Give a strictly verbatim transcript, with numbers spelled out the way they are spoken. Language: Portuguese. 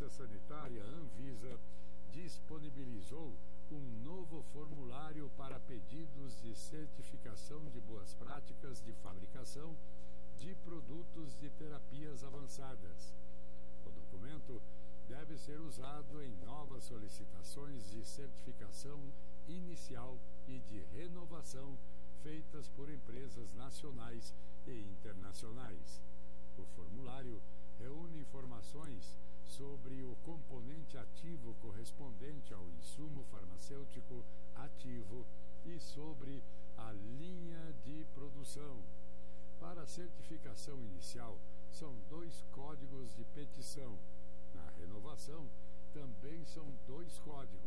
Vigilância Sanitária, Anvisa, disponibilizou um novo formulário para pedidos de certificação de boas práticas de fabricação de produtos de terapias avançadas. O documento deve ser usado em novas solicitações de certificação inicial e de renovação feitas por empresas nacionais e internacionais. O formulário reúne informações sobre o componente ativo correspondente ao insumo farmacêutico ativo e sobre a linha de produção. Para a certificação inicial, são dois códigos de petição. Na renovação, também são dois códigos.